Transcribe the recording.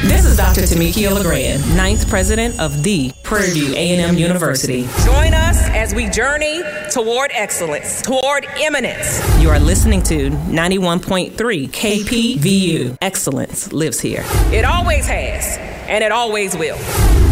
This is Dr. Tamika LeGrand, 9th president of the Prairie View A&M University. Join us as we journey toward excellence, toward eminence. You are listening to 91.3 KPVU. Excellence lives here. It always has, and it always will.